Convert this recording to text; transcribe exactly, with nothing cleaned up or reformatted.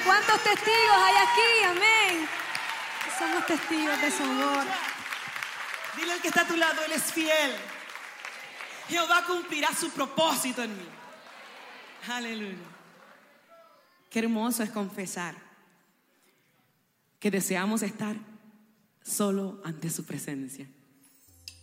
¿Cuántos testigos hay aquí? Amén. Somos testigos de su amor. Dile al que está a tu lado, Él es fiel. Jehová cumplirá su propósito en mí. Aleluya. Qué hermoso es confesar que deseamos estar solo ante su presencia.